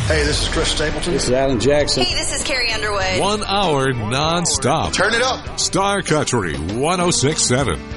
Hey, this is Chris Stapleton. This is Alan Jackson. Hey, this is Carrie Underwood. 1 hour non-stop. Turn it up. Star Country 106.7.